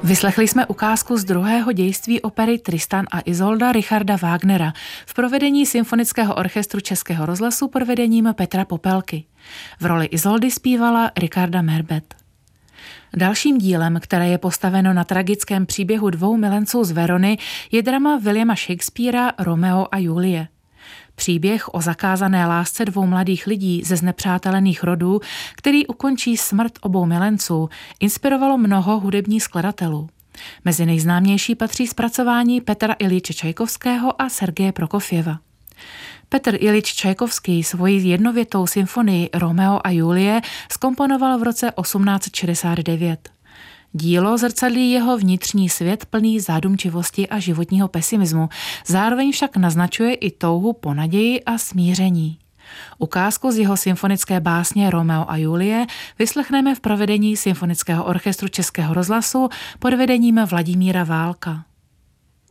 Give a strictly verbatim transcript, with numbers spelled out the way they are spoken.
Vyslechli jsme ukázku z druhého dějství opery Tristan a Isolda Richarda Wagnera v provedení Symfonického orchestru Českého rozhlasu pod vedením Petra Popelky. V roli Isoldy zpívala Ricarda Merbet. Dalším dílem, které je postaveno na tragickém příběhu dvou milenců z Verony, je drama Williama Shakespearea Romeo a Julie. Příběh o zakázané lásce dvou mladých lidí ze znepřátelených rodů, který ukončí smrt obou milenců, inspirovalo mnoho hudebních skladatelů. Mezi nejznámější patří zpracování Petra Iljiče Čajkovského a Sergeje Prokofjeva. Petr Iljič Čajkovský svoji jednovětou symfonii Romeo a Julie zkomponoval v roce osmnáct set šedesát devět. Dílo zrcadlí jeho vnitřní svět plný zádumčivosti a životního pesimismu, zároveň však naznačuje i touhu po naději a smíření. Ukázku z jeho symfonické básně Romeo a Julie vyslechneme v provedení Symfonického orchestru Českého rozhlasu pod vedením Vladimíra Válka.